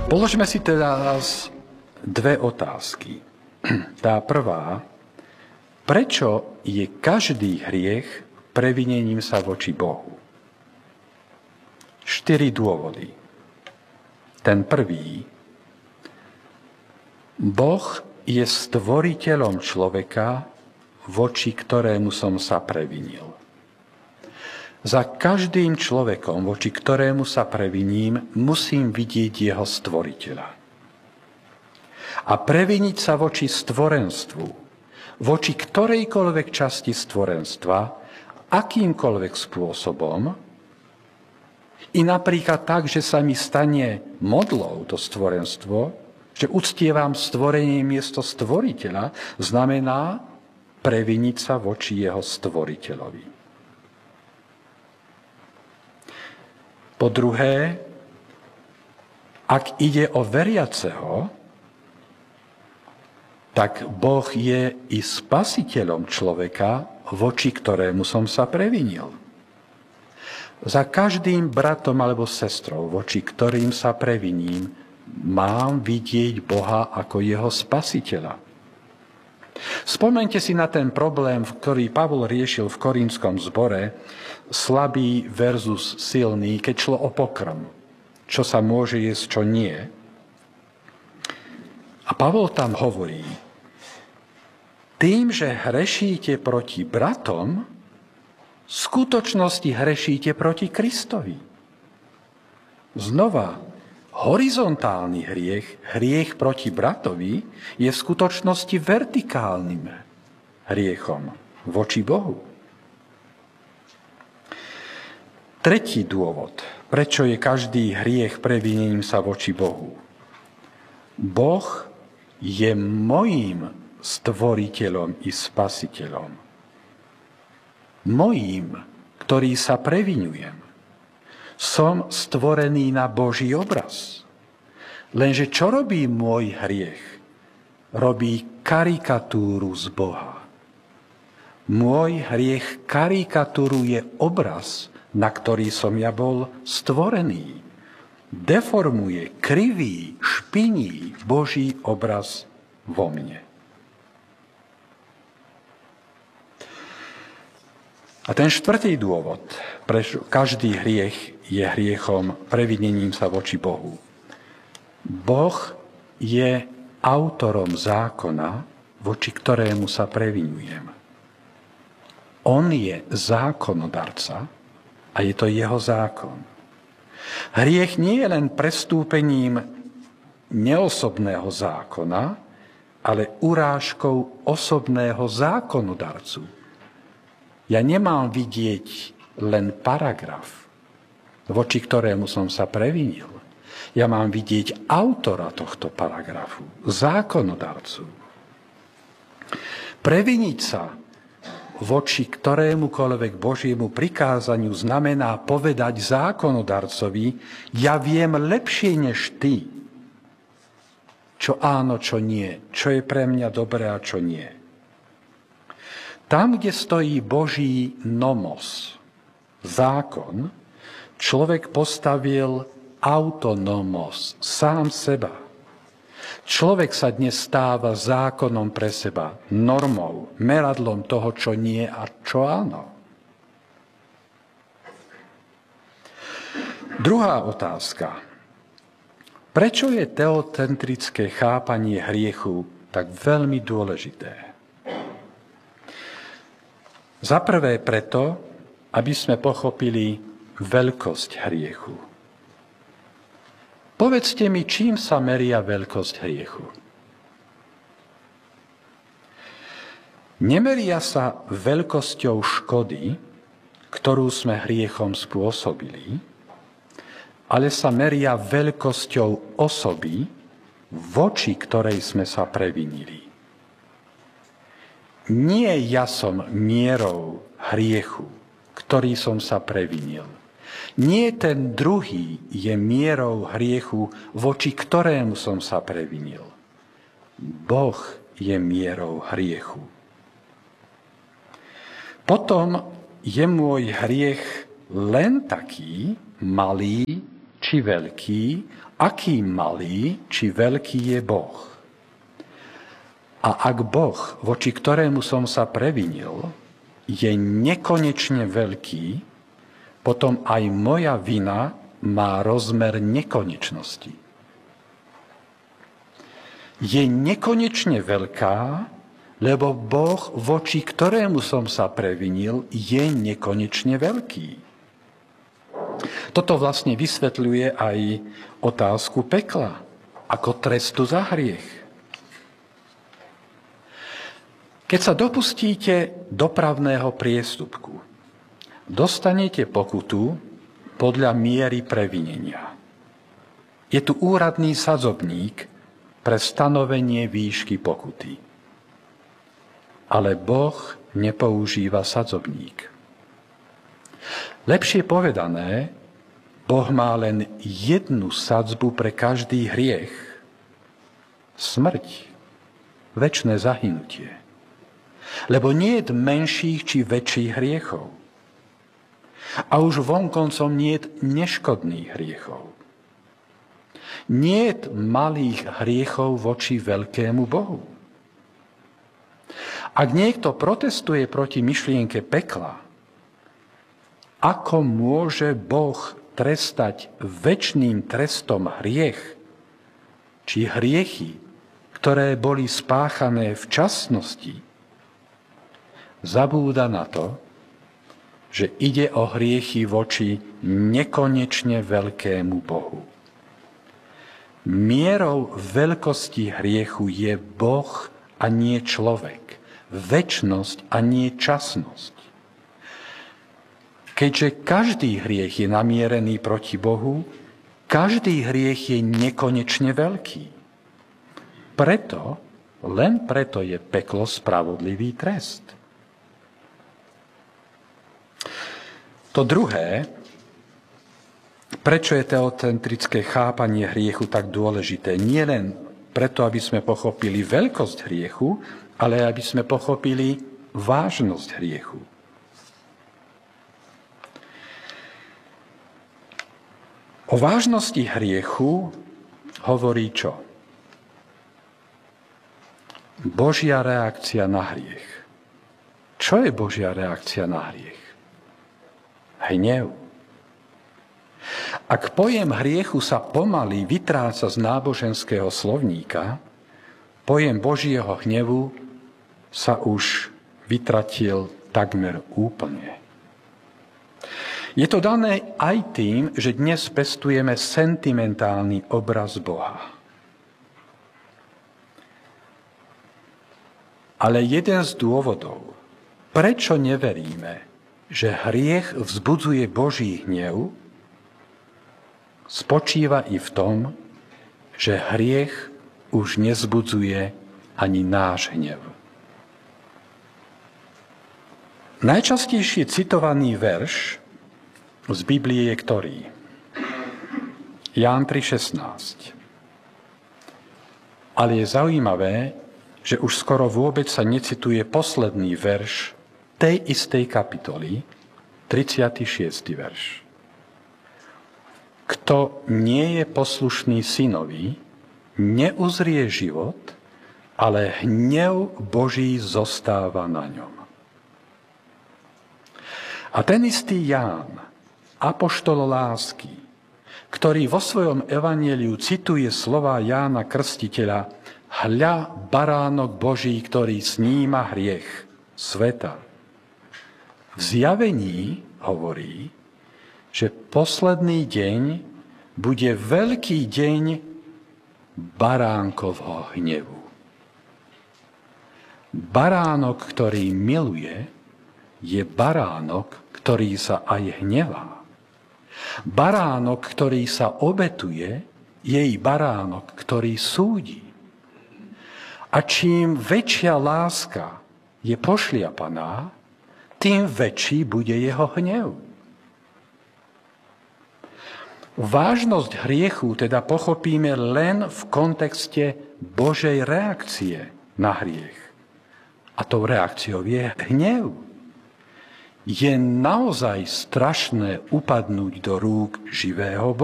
Položme si teraz dve otázky. Tá prvá, prečo je každý hriech previnením sa voči Bohu? 4 dôvody. Ten prvý, Boh je stvoriteľom človeka, voči ktorému som sa previnil. Za každým človekom, voči ktorému sa previním, musím vidieť jeho stvoriteľa. A previniť sa voči stvorenstvu, voči ktorejkoľvek časti stvorenstva, akýmkoľvek spôsobom, i napríklad tak, že sa mi stane modlou to stvorenstvo, že uctievam stvorenie miesto stvoriteľa, znamená previniť sa voči jeho stvoriteľovi. Po druhé, ak ide o veriaceho, tak Boh je i spasiteľom človeka, voči ktorému som sa previnil. Za každým bratom alebo sestrou, voči ktorým sa previním, mám vidieť Boha ako jeho spasiteľa. Spomeňte si na ten problém, ktorý Pavol riešil v korintskom zbore, slabý versus silný, keď šlo o pokrm. Čo sa môže jesť, čo nie. A Pavol tam hovorí, tým, že hrešíte proti bratom, v skutočnosti hrešíte proti Kristovi. Znova, horizontálny hriech proti bratovi, je v skutočnosti vertikálnym hriechom voči Bohu. Tretí dôvod, prečo je každý hriech previnením sa voči Bohu. Boh je mojím stvoriteľom i spasiteľom. Mojím, ktorý sa previňujem. Som stvorený na Boží obraz. Lenže čo robí môj hriech? Robí karikatúru z Boha. Môj hriech karikatúruje obraz, na ktorý som ja bol stvorený. Deformuje, kriví, špiní Boží obraz vo mne. A ten štvrtý dôvod, prečo každý hriech je hriechom previnením sa voči Bohu. Boh je autorom zákona, voči ktorému sa previnujem. On je zákonodarca a je to jeho zákon. Hriech nie je len prestúpením neosobného zákona, ale urážkou osobného zákonodarcu. Ja nemám vidieť len paragraf, voči ktorému som sa previnil. Ja mám vidieť autora tohto paragrafu, zákonodarcu. Previniť sa voči ktorémukoľvek Božiemu prikázaniu znamená povedať zákonodarcovi, ja viem lepšie než ty, čo áno, čo nie, čo je pre mňa dobré a čo nie. Tam, kde stojí Boží nomos, zákon, človek postavil autonomos, sám seba. Človek sa dnes stáva zákonom pre seba, normou, meradlom toho, čo nie a čo áno. Druhá otázka. Prečo je teocentrické chápanie hriechu tak veľmi dôležité? Za prvé preto, aby sme pochopili veľkosť hriechu. Povedzte mi, čím sa meria veľkosť hriechu? Nemeria sa veľkosťou škody, ktorú sme hriechom spôsobili, ale sa meria veľkosťou osoby, voči ktorej sme sa previnili. Nie ja som mierou hriechu, ktorý som sa previnil. Nie ten druhý je mierou hriechu, voči ktorému som sa previnil. Boh je mierou hriechu. Potom je môj hriech len taký malý či veľký, aký malý, či veľký je Boh. A ak Boh, voči ktorému som sa previnil, je nekonečne veľký, potom aj moja vina má rozmer nekonečnosti. Je nekonečne veľká, lebo Boh, voči ktorému som sa previnil, je nekonečne veľký. Toto vlastne vysvetľuje aj otázku pekla ako trestu za hriech. Keď sa dopustíte dopravného priestupku, dostanete pokutu podľa miery previnenia. Je tu úradný sadzobník pre stanovenie výšky pokuty. Ale Boh nepoužíva sadzobník. Lepšie povedané, Boh má len jednu sadzbu pre každý hriech. Smrť, večné zahynutie. Lebo nie je menších či väčších hriechov. A už vonkoncom nie je neškodných hriechov. Nie je malých hriechov voči veľkému Bohu. Ak niekto protestuje proti myšlienke pekla, ako môže Boh trestať večným trestom hriech, či hriechy, ktoré boli spáchané v časnosti, zabúda na to, že ide o hriechy voči nekonečne veľkému Bohu. Mierou veľkosti hriechu je Boh a nie človek, večnosť a nie časnosť. Keďže každý hriech je namierený proti Bohu, každý hriech je nekonečne veľký. Len preto je peklo spravodlivý trest. To druhé, prečo je teocentrické chápanie hriechu tak dôležité? Nie len preto, aby sme pochopili veľkosť hriechu, ale aby sme pochopili vážnosť hriechu. O vážnosti hriechu hovorí čo? Božia reakcia na hriech. Čo je Božia reakcia na hriech? Hnev. Ak pojem hriechu sa pomaly vytráca z náboženského slovníka, pojem Božieho hnevu sa už vytratil takmer úplne. Je to dané aj tým, že dnes pestujeme sentimentálny obraz Boha. Ale jeden z dôvodov, prečo neveríme, že hriech vzbudzuje Boží hnev, spočíva i v tom, že hriech už nezbudzuje ani náš hnev. Najčastejšie citovaný verš z Biblie je ktorý? Ján 3,16. Ale je zaujímavé, že už skoro vôbec sa necituje posledný verš tej istej kapitoly, 36. verš. Kto nie je poslušný synovi, neuzrie život, ale hnev Boží zostáva na ňom. A ten istý Ján, apoštol lásky, ktorý vo svojom evanjeliu cituje slová Jána Krstiteľa: Hľa, baránok Boží, ktorý sníma hriech sveta. V Zjavení hovorí, že posledný deň bude veľký deň baránkovho hnevu. Baránok, ktorý miluje, je baránok, ktorý sa aj hnevá. Baránok, ktorý sa obetuje, je i baránok, ktorý súdi. A čím väčšia láska je pošliapaná, tým väčší bude jeho hnev. Vážnosť hriechu teda pochopíme len v kontexte Božej reakcie na hriech. A tou reakciou je hnev. Je naozaj strašné upadnúť do rúk živého Boha.